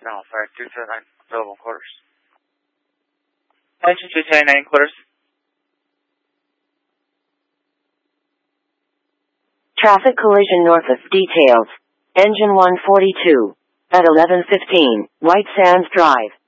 now, fire 279, available quarters. Attention 279 quarters. Traffic collision north of details. Engine 142 at 11:15, White Sands Drive.